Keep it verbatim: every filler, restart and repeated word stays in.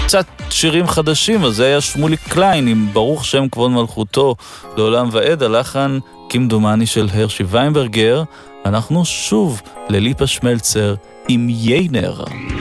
קצת שירים חדשים, אז זה היה שמוליק קליין עם ברוך שם כבוד מלכותו לעולם ועד, הלחן כמדומני של הרשי ויינברגר. אנחנו שוב לליפה שמלצר עם ייינר.